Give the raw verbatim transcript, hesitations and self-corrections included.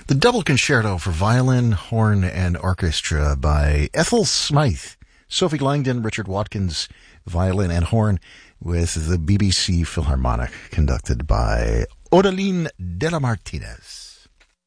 The Double Concerto for Violin, Horn, and Orchestra by Ethel Smythe, Sophie Langdon, Richard Watkins, violin and horn, with the B B C Philharmonic, conducted by Odaline de la Martinez.